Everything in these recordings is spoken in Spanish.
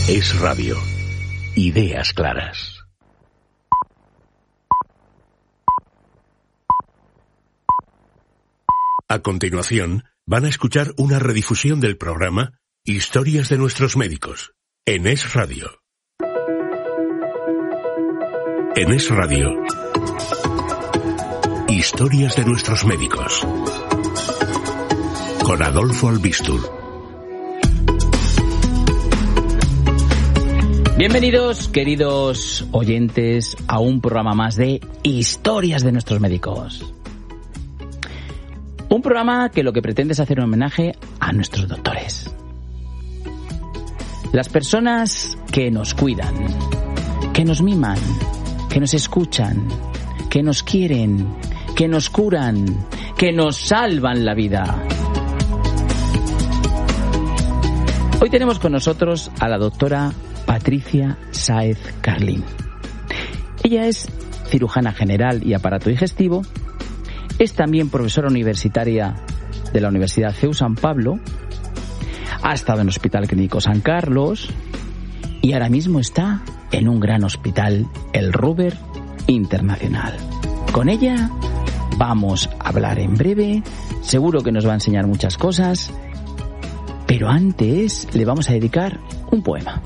Es Radio. Ideas claras. A continuación, van a escuchar una redifusión del programa Historias de nuestros médicos, en Es Radio. En Es Radio, Historias de nuestros médicos, con Adolfo Albistur. Bienvenidos, queridos oyentes, a un programa más de Historias de nuestros médicos. Un programa que lo que pretende es hacer un homenaje a nuestros doctores. Las personas que nos cuidan, que nos miman, que nos escuchan, que nos quieren, que nos curan, que nos salvan la vida. Hoy tenemos con nosotros a la doctora Patricia Sáez Carlín. Ella es cirujana general y aparato digestivo. Es también profesora universitaria de la Universidad CEU San Pablo. Ha estado en el Hospital Clínico San Carlos y ahora mismo está en un gran hospital, el Ruber Internacional. Con ella vamos a hablar en breve. Seguro que nos va a enseñar muchas cosas. Pero antes le vamos a dedicar un poema.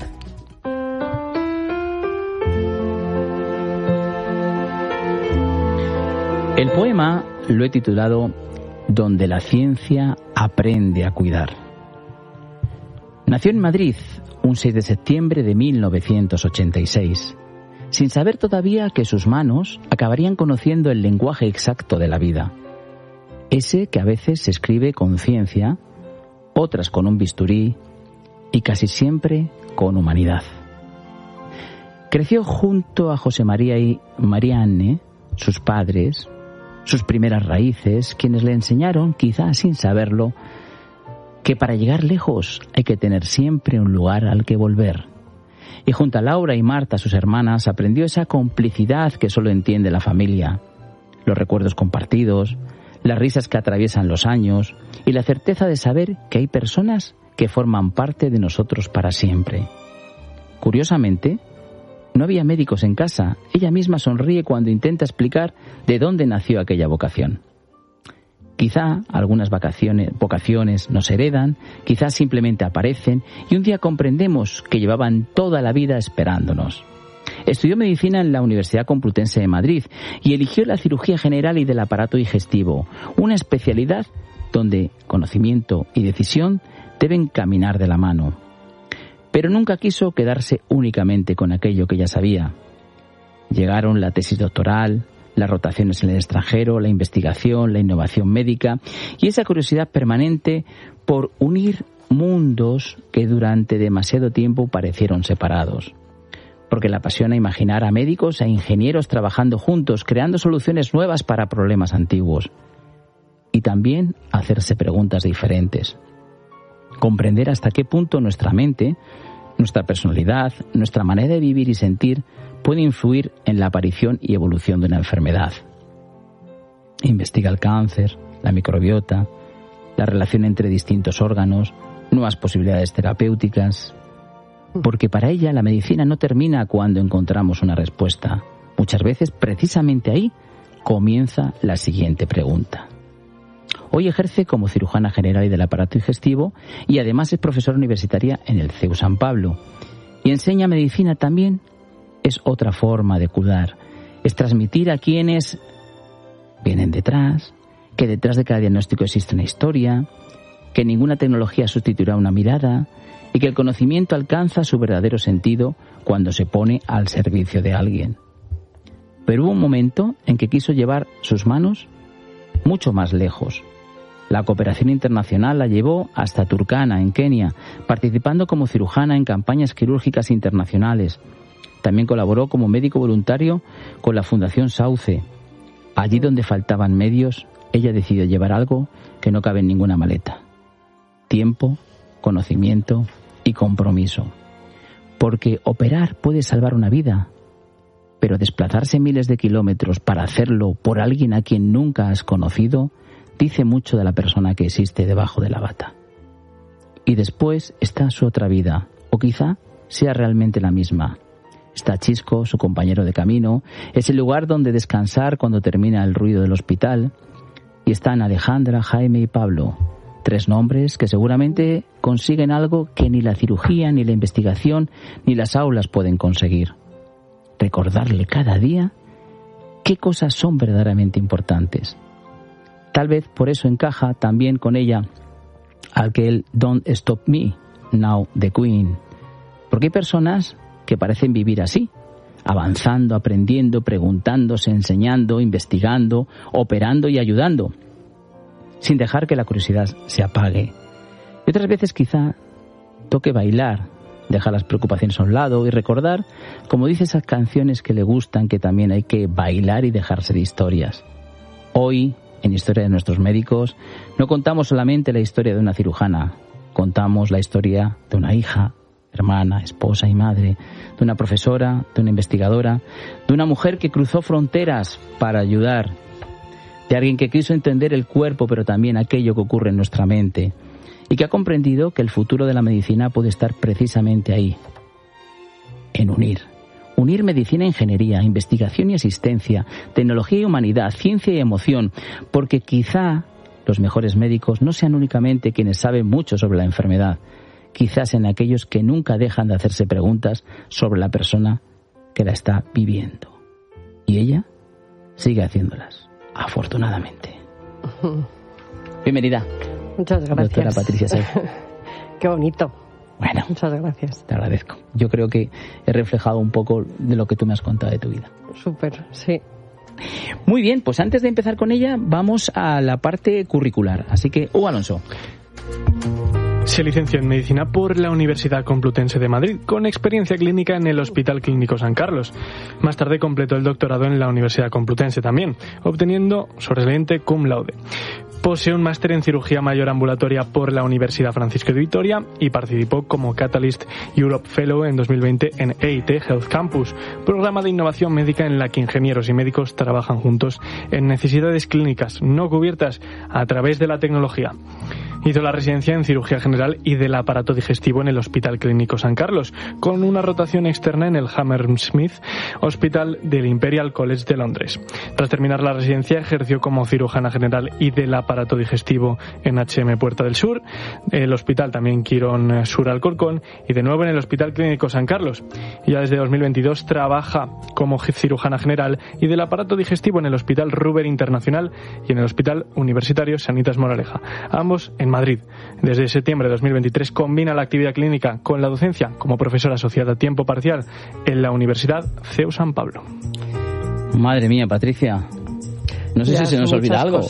El poema lo he titulado Donde la ciencia aprende a cuidar. Nació en Madrid un 6 de septiembre de 1986, sin saber todavía que sus manos acabarían conociendo el lenguaje exacto de la vida. Ese que a veces se escribe con ciencia, otras con un bisturí y casi siempre con humanidad. Creció junto a José María y Marianne, sus padres, sus primeras raíces, quienes le enseñaron, quizás sin saberlo, que para llegar lejos hay que tener siempre un lugar al que volver. Y junto a Laura y Marta, sus hermanas, aprendió esa complicidad que solo entiende la familia, los recuerdos compartidos, las risas que atraviesan los años y la certeza de saber que hay personas que forman parte de nosotros para siempre. Curiosamente, no había médicos en casa. Ella misma sonríe cuando intenta explicar de dónde nació aquella vocación. Quizá algunas vocaciones nos heredan, quizás simplemente aparecen y un día comprendemos que llevaban toda la vida esperándonos. Estudió medicina en la Universidad Complutense de Madrid y eligió la cirugía general y del aparato digestivo, una especialidad donde conocimiento y decisión deben caminar de la mano. Pero nunca quiso quedarse únicamente con aquello que ya sabía. Llegaron la tesis doctoral, las rotaciones en el extranjero, la investigación, la innovación médica y esa curiosidad permanente por unir mundos que durante demasiado tiempo parecieron separados. Porque la apasiona imaginar a médicos e ingenieros trabajando juntos, creando soluciones nuevas para problemas antiguos. Y también hacerse preguntas diferentes. Comprender hasta qué punto nuestra mente, nuestra personalidad, nuestra manera de vivir y sentir puede influir en la aparición y evolución de una enfermedad. Investiga el cáncer, la microbiota, la relación entre distintos órganos, nuevas posibilidades terapéuticas. Porque para ella la medicina no termina cuando encontramos una respuesta. Muchas veces, precisamente ahí, comienza la siguiente pregunta. Hoy ejerce como cirujana general y del aparato digestivo y además es profesora universitaria en el CEU San Pablo. Y enseña medicina también. Es otra forma de cuidar. Es transmitir a quienes vienen detrás, que detrás de cada diagnóstico existe una historia, que ninguna tecnología sustituirá una mirada y que el conocimiento alcanza su verdadero sentido cuando se pone al servicio de alguien. Pero hubo un momento en que quiso llevar sus manos mucho más lejos. La cooperación internacional la llevó hasta Turkana, en Kenia, participando como cirujana en campañas quirúrgicas internacionales. También colaboró como médico voluntario con la Fundación Sauce. Allí donde faltaban medios, ella decidió llevar algo que no cabe en ninguna maleta. Tiempo, conocimiento y compromiso. Porque operar puede salvar una vida, pero desplazarse miles de kilómetros para hacerlo por alguien a quien nunca has conocido dice mucho de la persona que existe debajo de la bata. Y después está su otra vida, o quizá sea realmente la misma. Está Chisco, su compañero de camino, es el lugar donde descansar cuando termina el ruido del hospital, y están Alejandra, Jaime y Pablo, 3 nombres que seguramente consiguen algo que ni la cirugía, ni la investigación, ni las aulas pueden conseguir. Recordarle cada día qué cosas son verdaderamente importantes. Tal vez por eso encaja también con ella aquel Don't Stop Me, Now the Queen. Porque hay personas que parecen vivir así, avanzando, aprendiendo, preguntándose, enseñando, investigando, operando y ayudando, sin dejar que la curiosidad se apague. Y otras veces quizá toque bailar, dejar las preocupaciones a un lado y recordar, como dice esas canciones que le gustan, que también hay que bailar y dejarse de historias. Hoy, en Historia de nuestros médicos, no contamos solamente la historia de una cirujana, contamos la historia de una hija, hermana, esposa y madre, de una profesora, de una investigadora, de una mujer que cruzó fronteras para ayudar, de alguien que quiso entender el cuerpo, pero también aquello que ocurre en nuestra mente, y que ha comprendido que el futuro de la medicina puede estar precisamente ahí, en unir medicina e ingeniería, investigación y asistencia, tecnología y humanidad, ciencia y emoción, porque quizá los mejores médicos no sean únicamente quienes saben mucho sobre la enfermedad, quizás sean aquellos que nunca dejan de hacerse preguntas sobre la persona que la está viviendo. Y ella sigue haciéndolas, afortunadamente. Bienvenida. Muchas gracias. Doctora Patricia Saez. Qué bonito. Bueno, muchas gracias. Te agradezco. Yo creo que he reflejado un poco de lo que tú me has contado de tu vida. Súper, sí. Muy bien, pues antes de empezar con ella, vamos a la parte curricular. Así que, Hugo Alonso. Se licenció en Medicina por la Universidad Complutense de Madrid, con experiencia clínica en el Hospital Clínico San Carlos. Más tarde completó el doctorado en la Universidad Complutense también, obteniendo sobresaliente cum laude. Posee un máster en cirugía mayor ambulatoria por la Universidad Francisco de Vitoria y participó como Catalyst Europe Fellow en 2020 en EIT Health Campus, programa de innovación médica en la que ingenieros y médicos trabajan juntos en necesidades clínicas no cubiertas a través de la tecnología. Hizo la residencia en cirugía general y del aparato digestivo en el Hospital Clínico San Carlos, con una rotación externa en el Hammersmith Hospital del Imperial College de Londres. Tras terminar la residencia, ejerció como cirujana general y del aparato digestivo en HM Puerta del Sur, el Hospital también Quirón Sur Alcorcón y de nuevo en el Hospital Clínico San Carlos. Y ya desde 2022 trabaja como cirujana general y del aparato digestivo en el Hospital Ruber Internacional y en el Hospital Universitario Sanitas Moraleja, ambos en Madrid. Desde septiembre de 2023 combina la actividad clínica con la docencia como profesora asociada a tiempo parcial en la Universidad CEU San Pablo. Madre mía, Patricia. No sé si se nos olvida algo.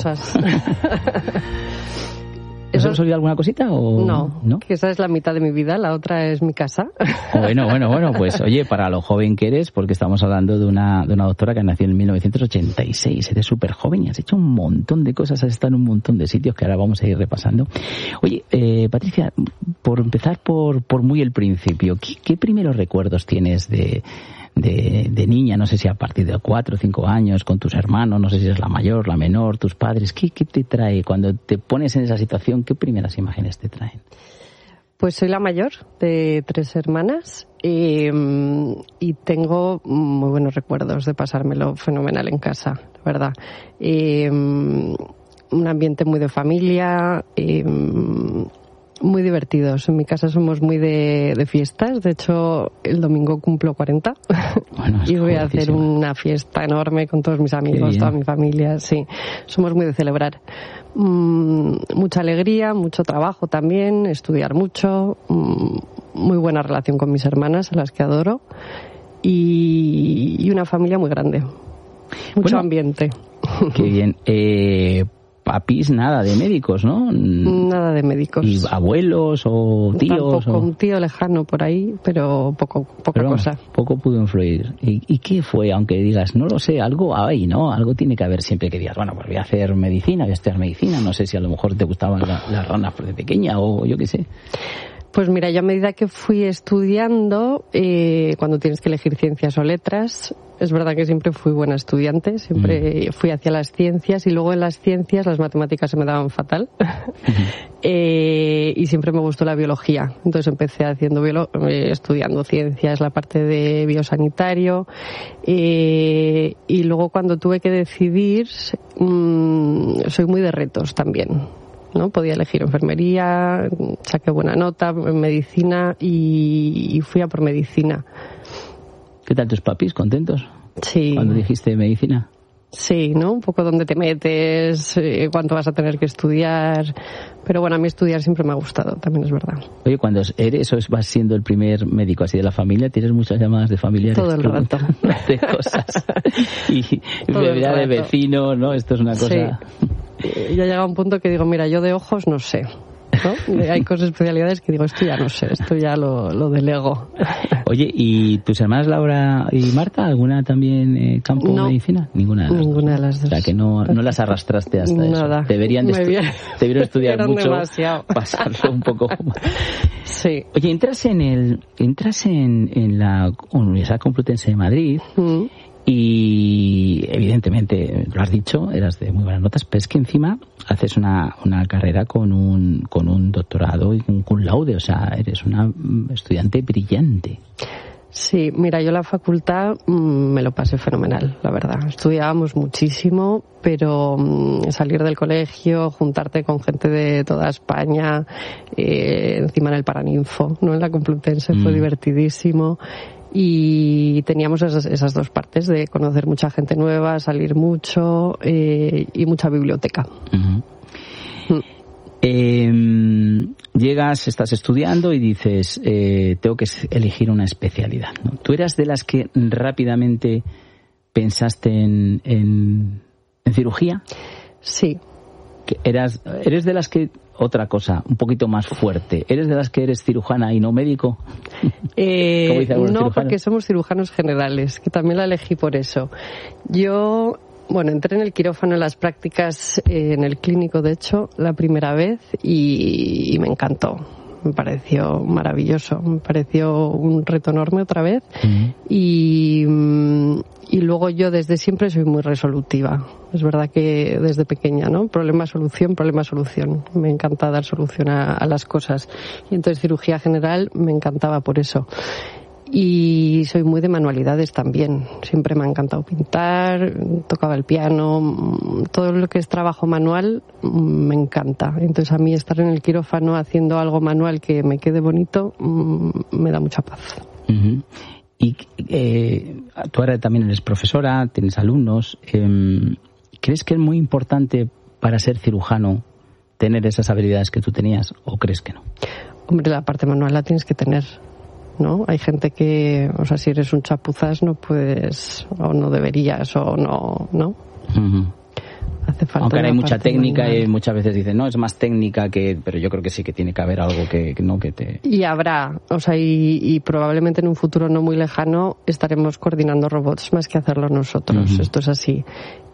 ¿No se nos olvida alguna cosita o no? Que esa es la mitad de mi vida, la otra es mi casa. Bueno, pues oye, para lo joven que eres, porque estamos hablando de una doctora que nació en 1986, eres súper joven y has hecho un montón de cosas, has estado en un montón de sitios que ahora vamos a ir repasando. Oye, Patricia, por empezar por muy el principio, ¿qué primeros recuerdos tienes de niña? No sé si a partir de 4 o 5 años, con tus hermanos, no sé si eres la mayor, la menor, tus padres. ¿Qué te trae cuando te pones en esa situación? ¿Qué primeras imágenes te traen? Pues soy la mayor de 3 hermanas y tengo muy buenos recuerdos de pasármelo fenomenal en casa, la verdad. Un ambiente muy de familia, muy divertidos. En mi casa somos muy de fiestas. De hecho, el domingo cumplo 40 y voy a hacer una fiesta enorme con todos mis amigos, toda mi familia. Sí, somos muy de celebrar. Mucha alegría, mucho trabajo también, estudiar mucho, muy buena relación con mis hermanas, a las que adoro, y una familia muy grande. Mucho ambiente. Qué bien. Papis, nada de médicos, ¿no? Nada de médicos. ¿Y abuelos o tíos? Tampoco, un tío lejano por ahí, pero poca cosa. Poco pudo influir. ¿Y qué fue? Aunque digas, no lo sé, algo hay, ¿no? Algo tiene que haber siempre que digas, bueno, pues voy a hacer medicina, voy a estudiar medicina. No sé si a lo mejor te gustaban las ranas de pequeña o yo qué sé. Pues mira, yo a medida que fui estudiando, cuando tienes que elegir ciencias o letras, es verdad que siempre fui buena estudiante, siempre fui hacia las ciencias y luego en las ciencias las matemáticas se me daban fatal y siempre me gustó la biología. Entonces empecé estudiando ciencias, la parte de biosanitario y luego cuando tuve que decidir, soy muy de retos también, ¿no? Podía elegir enfermería, saqué buena nota en medicina y fui a por medicina. ¿Qué tal tus papis? ¿Contentos? Sí. ¿Cuando dijiste medicina? Sí, ¿no? Un poco dónde te metes, cuánto vas a tener que estudiar. Pero bueno, a mí estudiar siempre me ha gustado, también es verdad. Oye, cuando vas siendo el primer médico así de la familia, ¿tienes muchas llamadas de familiares? Todo el rato. De cosas. Y enfermedad de vecinos, ¿no? Esto es una cosa... Sí. Ya llega un punto que digo, mira, yo de ojos no sé, ¿no? Hay cosas, especialidades que digo, esto ya no sé, esto ya lo delego. Oye, ¿y tus hermanas Laura y Marta, alguna también campo de medicina? Ninguna de las dos. O sea, que no las arrastraste hasta nada. Eso. Deberían estudiar mucho, demasiado. Pasarlo un poco. Sí. Oye, entras en la Universidad Complutense de Madrid y evidentemente, lo has dicho, eras de muy buenas notas, pero es que encima haces una carrera con un doctorado y un cum laude, o sea, eres una estudiante brillante. Sí, mira, yo la facultad me lo pasé fenomenal, la verdad. Estudiábamos muchísimo, pero salir del colegio, juntarte con gente de toda España, encima en el Paraninfo, ¿no? En la Complutense, fue divertidísimo. Y teníamos esas dos partes de conocer mucha gente nueva, salir mucho y mucha biblioteca. Llegas, estás estudiando y dices, tengo que elegir una especialidad, ¿no? ¿Tú eras de las que rápidamente pensaste en cirugía? Sí. ¿Eres de las que, otra cosa, un poquito más fuerte, eres de las que eres cirujana y no médico? No, porque somos cirujanos generales, que también la elegí por eso. Yo, entré en el quirófano en las prácticas, en el clínico, de hecho, la primera vez y me encantó. Me pareció maravilloso, me pareció un reto enorme otra vez y luego yo desde siempre soy muy resolutiva. Es verdad que desde pequeña, ¿no? Problema-solución. Me encanta dar solución a las cosas. Y entonces cirugía general me encantaba por eso. Y soy muy de manualidades también. Siempre me ha encantado pintar, tocaba el piano, todo lo que es trabajo manual me encanta. Entonces a mí estar en el quirófano haciendo algo manual que me quede bonito me da mucha paz. Uh-huh. Y tú ahora también eres profesora, tienes alumnos. ¿Crees que es muy importante para ser cirujano tener esas habilidades que tú tenías o crees que no? Hombre, la parte manual la tienes que tener, ¿no? Hay gente que, si eres un chapuzas no puedes, o no deberías, o no, ¿no? Uh-huh. Hace falta. Aunque ahora hay mucha técnica manual. Y muchas veces dicen, no, es más técnica pero yo creo que sí que tiene que haber algo que te... Y habrá, y probablemente en un futuro no muy lejano estaremos coordinando robots más que hacerlo nosotros. Uh-huh. Esto es así.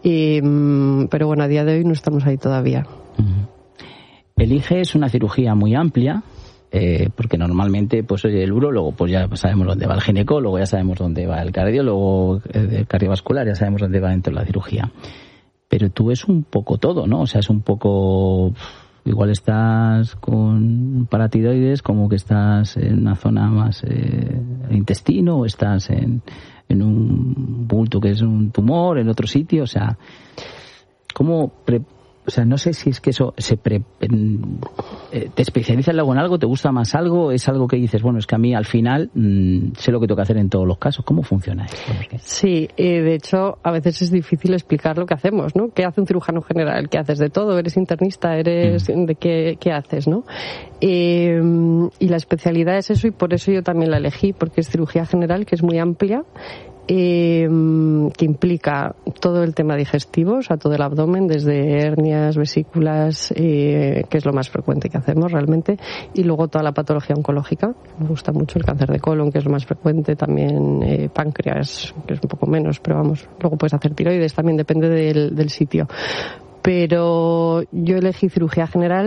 Pero bueno, a día de hoy no estamos ahí todavía. Uh-huh. Eliges una cirugía muy amplia, porque normalmente pues el urólogo pues ya sabemos dónde va, el ginecólogo ya sabemos dónde va, el cardiólogo, el cardiovascular ya sabemos dónde va dentro de la cirugía, pero tú es un poco todo, ¿no? O sea, es un poco, igual estás con paratiroides como que estás en una zona más intestino, o estás en un bulto que es un tumor en otro sitio, o sea, ¿cómo no sé si es que eso te especializas luego en algo, te gusta más algo, es algo que dices, es que a mí al final sé lo que tengo que hacer en todos los casos. ¿Cómo funciona esto? Sí, de hecho a veces es difícil explicar lo que hacemos, ¿no? ¿Qué hace un cirujano general? ¿Qué haces de todo? ¿Eres internista? ¿Eres de qué haces, no? Y la especialidad es eso y por eso yo también la elegí, porque es cirugía general, que es muy amplia. Que implica todo el tema digestivo, todo el abdomen, desde hernias, vesículas, que es lo más frecuente que hacemos realmente, y luego toda la patología oncológica. Me gusta mucho el cáncer de colon, que es lo más frecuente, también páncreas, que es un poco menos, pero luego puedes hacer tiroides, también depende del sitio. Pero yo elegí cirugía general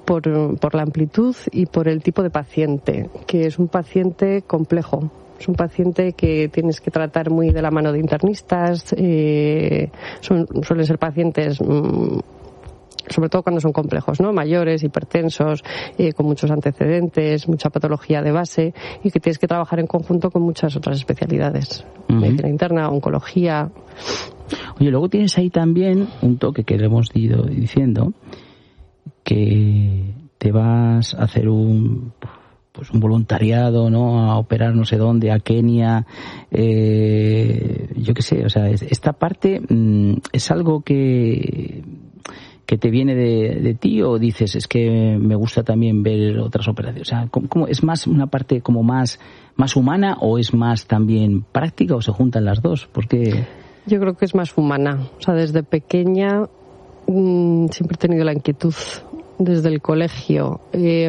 por la amplitud y por el tipo de paciente, que es un paciente complejo. Es un paciente que tienes que tratar muy de la mano de internistas. Suelen ser pacientes, sobre todo cuando son complejos, ¿no? Mayores, hipertensos, con muchos antecedentes, mucha patología de base, y que tienes que trabajar en conjunto con muchas otras especialidades. Medicina interna, oncología. Oye, luego tienes ahí también un toque que le hemos ido diciendo, que te vas a hacer un voluntariado, ¿no? A operar no sé dónde, a Kenia, yo qué sé, o sea, esta parte es algo que te viene de ti, o dices, es que me gusta también ver otras operaciones. O sea, ¿cómo es más una parte como más humana, o es más también práctica, o se juntan las dos? Porque yo creo que es más humana. O sea, desde pequeña siempre he tenido la inquietud. Desde el colegio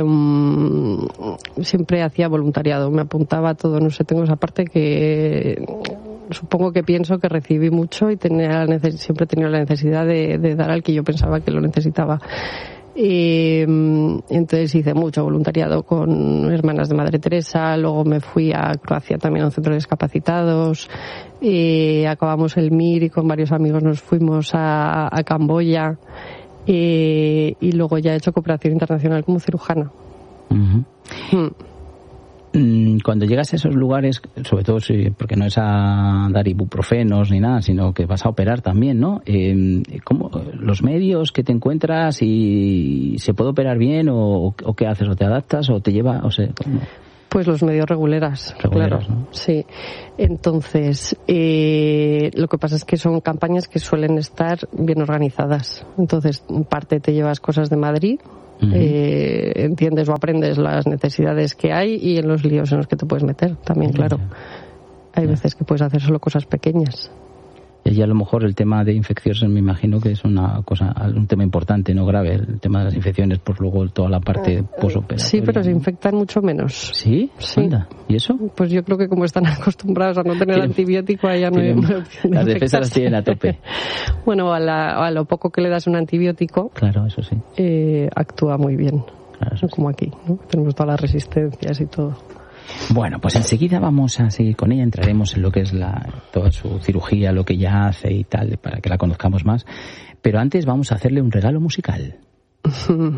siempre hacía voluntariado, me apuntaba a todo, no sé, tengo esa parte que supongo que pienso que recibí mucho y siempre he tenido la necesidad de dar al que yo pensaba que lo necesitaba. Entonces hice mucho voluntariado con Hermanas de Madre Teresa, luego me fui a Croacia también a un centro de discapacitados, acabamos el MIR y con varios amigos nos fuimos a Camboya. Y luego ya he hecho cooperación internacional como cirujana. Cuando llegas a esos lugares, sobre todo porque no es a dar ibuprofenos ni nada, sino que vas a operar también, ¿no? ¿Cómo, los medios que te encuentras, y se puede operar bien, o qué haces? ¿O te adaptas o te lleva? O sea, ¿cómo? Pues los medios reguleras, claro, ¿no? Sí. Entonces, lo que pasa es que son campañas que suelen estar bien organizadas. Entonces, en parte te llevas cosas de Madrid, entiendes o aprendes las necesidades que hay y en los líos en los que te puedes meter también, claro. Hay veces que puedes hacer solo cosas pequeñas. Y a lo mejor el tema de infecciones, me imagino que es un tema importante, no grave, el tema de las infecciones, pues luego toda la parte posoperatoria. Sí, pero se infectan mucho menos. ¿Sí? Sí. Anda. ¿Y eso? Pues yo creo que como están acostumbrados a no tener antibiótico, allá no hay las defensas las tienen a tope. Bueno, a lo poco que le das un antibiótico, claro, eso sí, actúa muy bien. Claro, no como aquí, ¿no? Tenemos todas las resistencias y todo. Bueno, pues enseguida vamos a seguir con ella, entraremos en lo que es toda su cirugía, lo que ella hace y tal, para que la conozcamos más. Pero antes vamos a hacerle un regalo musical.